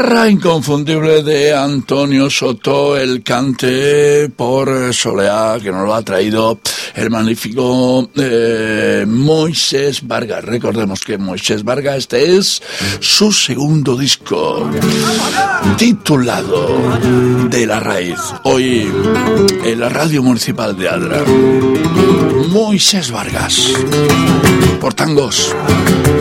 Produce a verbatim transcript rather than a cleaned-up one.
Inconfundible de Antonio Soto, el cante por Soleá, que nos lo ha traído el magnífico eh, Moisés Vargas. Recordemos que Moisés Vargas, este es su segundo disco, titulado De la Raíz. Hoy en la Radio Municipal de Adra, Moisés Vargas, por Tangos.